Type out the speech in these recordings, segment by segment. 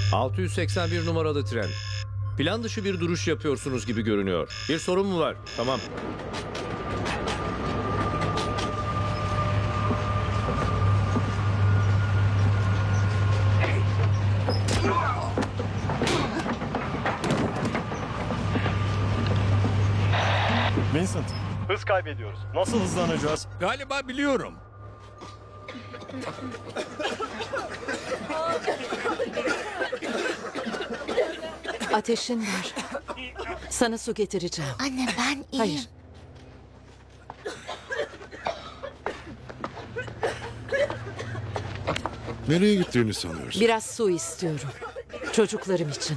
681 numaralı tren. Plan dışı bir duruş yapıyorsunuz gibi görünüyor. Bir sorun mu var? Tamam. Vincent, hız kaybediyoruz. Nasıl hızlanacağız? Galiba biliyorum. Ateşin var. Sana su getireceğim. Anne ben iyiyim. Hayır. Nereye gittiğini sanıyorsun? Biraz su istiyorum. Çocuklarım için.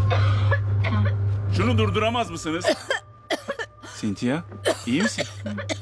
Şunu durduramaz mısınız? Cynthia, iyi misin?